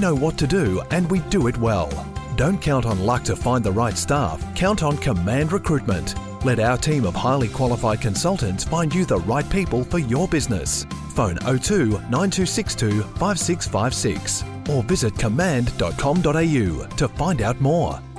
know what to do and we do it well. Don't count on luck to find the right staff. Count on Command Recruitment. Let our team of highly qualified consultants find you the right people for your business. Phone 02 9262 5656 or visit command.com.au to find out more.